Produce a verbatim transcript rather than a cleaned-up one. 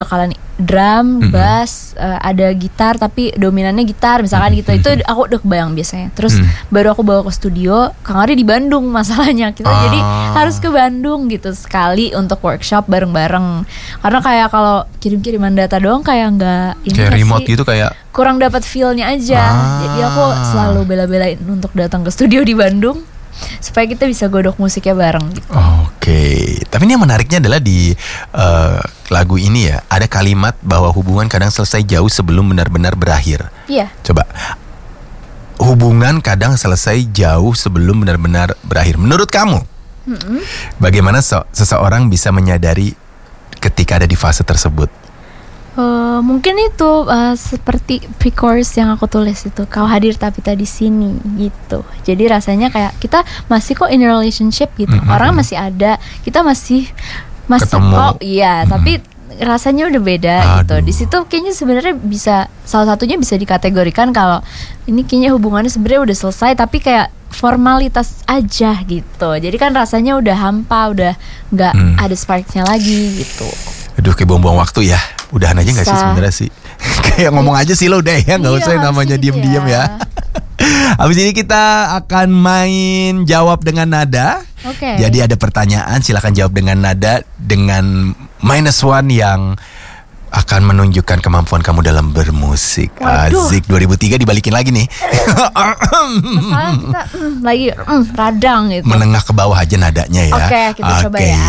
bakalan drum, Mm-hmm. bass, uh, ada gitar tapi dominannya gitar misalkan gitu. Itu aku udah kebayang biasanya. Terus Mm. baru aku bawa ke studio. Kang Ari di Bandung masalahnya. Kita Ah. jadi harus ke Bandung gitu sekali untuk workshop bareng-bareng. Karena kayak kalau kirim-kiriman data doang kayak nggak ini Kayak nggak remote sih, gitu kayak. kurang dapat feel-nya aja. Ah. Jadi aku selalu bela-belain untuk datang ke studio di Bandung supaya kita bisa godok musiknya bareng gitu. Oke, tapi ini yang menariknya adalah di uh, lagu ini ya ada kalimat bahwa hubungan kadang selesai jauh sebelum benar-benar berakhir. Iya. Coba, hubungan kadang selesai jauh sebelum benar-benar berakhir. Menurut kamu, Mm-mm. bagaimana so- seseorang bisa menyadari ketika ada di fase tersebut? Uh, mungkin itu uh, seperti pre-chorus yang aku tulis itu, kau hadir tapi tak di sini gitu. Jadi rasanya kayak kita masih kok in a relationship gitu. Mm-hmm. Orang masih ada, kita masih masih Ketemu. kok iya, Mm-hmm. tapi rasanya udah beda gitu. Aduh. Di situ kayaknya sebenarnya bisa salah satunya bisa dikategorikan kalau ini kayaknya hubungannya sebenarnya udah selesai tapi kayak formalitas aja gitu. Jadi kan rasanya udah hampa, udah nggak Mm. ada sparknya lagi gitu. Aduh, kayak buang-buang waktu ya. Udahan aja nggak sih Bisa. sebenarnya sih? Kayak ngomong aja sih lo udah ya, nggak Iya, usah yang namanya harusnya gitu diem-diem ya. Habis ini kita akan main jawab dengan nada. Oke. Jadi ada pertanyaan, silakan jawab dengan nada dengan minus one yang akan menunjukkan kemampuan kamu dalam bermusik. Waduh. Asik, dua ribu tiga dibalikin lagi nih. Masalah kita mm, lagi mm, radang gitu. Menengah ke bawah aja nadanya ya. Oke, kita coba Oke, ya.